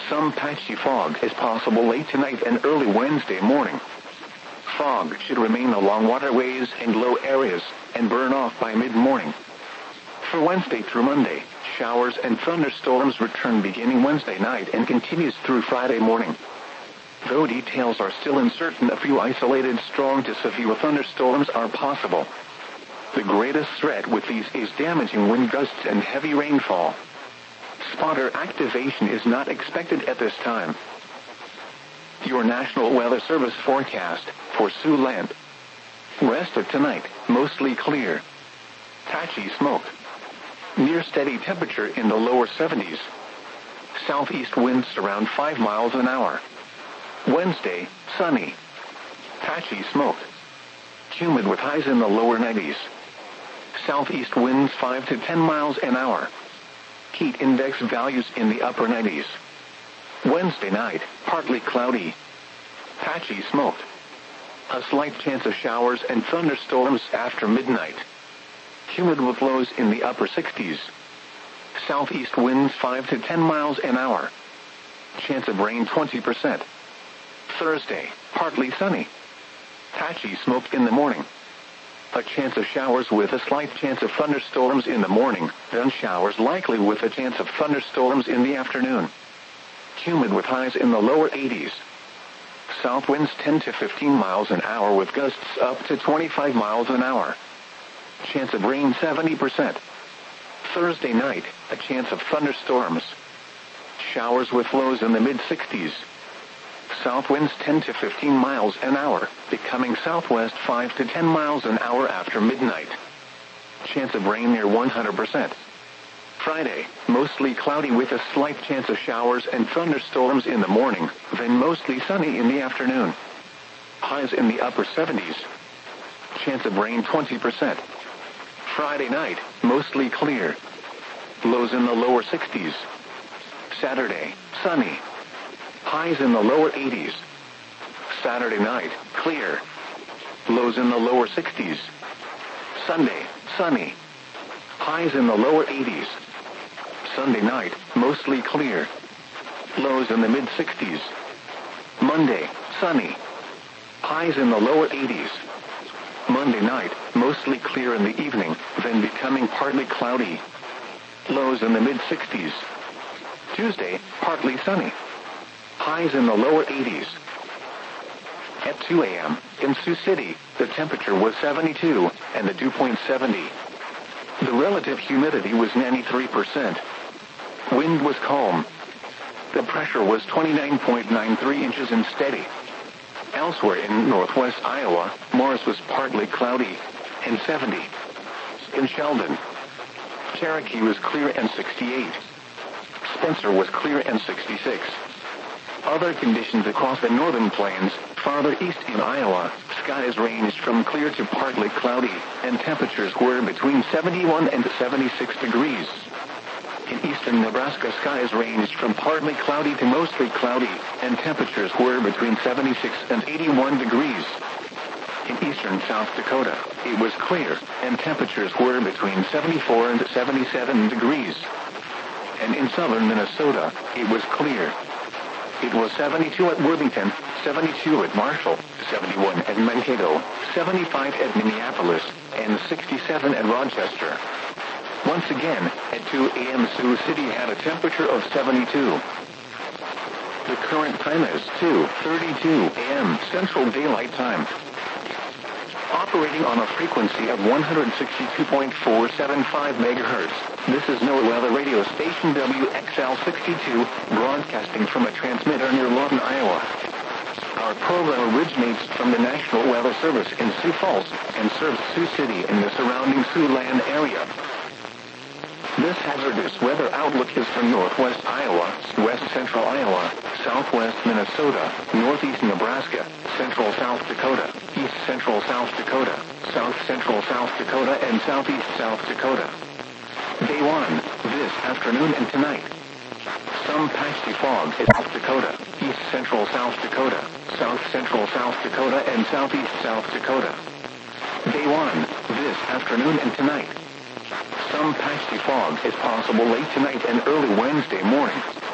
Some patchy fog is possible late tonight and early Wednesday morning. Fog should remain along waterways and low areas, and burn off by mid-morning. For Wednesday through Monday, showers and thunderstorms return beginning Wednesday night and continues through Friday morning. Though details are still uncertain, a few isolated strong to severe thunderstorms are possible. The greatest threat with these is damaging wind gusts and heavy rainfall. Spotter activation is not expected at this time. Your National Weather Service forecast for Siouxland. Rest of tonight, mostly clear. Patchy smoke. Near steady temperature in the lower 70s. Southeast winds around 5 miles an hour. Wednesday, sunny. Patchy smoke. Humid with highs in the lower 90s. Southeast winds 5 to 10 miles an hour. Heat index values in the upper 90s. Wednesday night, partly cloudy. Patchy smoke. A slight chance of showers and thunderstorms after midnight. Humid with lows in the upper 60s. Southeast winds 5 to 10 miles an hour. Chance of rain 20%. Thursday, partly sunny. Patchy smoke in the morning. A chance of showers with a slight chance of thunderstorms in the morning, then showers likely with a chance of thunderstorms in the afternoon. Humid with highs in the lower 80s. South winds 10 to 15 miles an hour with gusts up to 25 miles an hour. Chance of rain 70%. Thursday night, a chance of thunderstorms. Showers with lows in the mid-60s. South winds 10 to 15 miles an hour, becoming southwest 5 to 10 miles an hour after midnight. Chance of rain near 100%. Friday, mostly cloudy with a slight chance of showers and thunderstorms in the morning, then mostly sunny in the afternoon. Highs in the upper 70s. Chance of rain 20%. Friday night, mostly clear. Lows in the lower 60s. Saturday, sunny. Highs in the lower 80s. Saturday night, clear. Lows in the lower 60s. Sunday, sunny. Highs in the lower 80s. Sunday night, mostly clear. Lows in the mid-60s. Monday, sunny. Highs in the lower 80s. Monday night, mostly clear in the evening, then becoming partly cloudy. Lows in the mid-60s. Tuesday, partly sunny. Highs in the lower 80s. At 2 a.m., in Sioux City, the temperature was 72, and the dew point 70. The relative humidity was 93%. Wind was calm. The pressure was 29.93 inches and steady. Elsewhere in northwest Iowa, Morris was partly cloudy, and 70. In Sheldon, Cherokee was clear and 68. Spencer was clear and 66. Other conditions across the northern plains, farther east in Iowa, skies ranged from clear to partly cloudy, and temperatures were between 71 and 76 degrees. In eastern Nebraska, skies ranged from partly cloudy to mostly cloudy, and temperatures were between 76 and 81 degrees. In eastern South Dakota, it was clear, and temperatures were between 74 and 77 degrees. And in southern Minnesota, it was clear. It was 72 at Worthington, 72 at Marshall, 71 at Mankato, 75 at Minneapolis, and 67 at Rochester. Once again, at 2 a.m. Sioux City had a temperature of 72. The current time is 2:32 a.m. Central Daylight Time. Operating on a frequency of 162.475 megahertz, this is NOAA Weather Radio Station WXL62, broadcasting from a transmitter near Lawton, Iowa. Our program originates from the National Weather Service in Sioux Falls and serves Sioux City and the surrounding Siouxland area. This hazardous weather outlook is for northwest Iowa, west central Iowa, southwest Minnesota, northeast Nebraska, central South Dakota, east central South Dakota, south central South Dakota, and southeast South Dakota. Day 1, this afternoon and tonight. Some patchy fog in South Dakota, east central South Dakota, south central South Dakota, and southeast South Dakota. Day 1, this afternoon and tonight. Some patchy fog is possible late tonight and early Wednesday morning.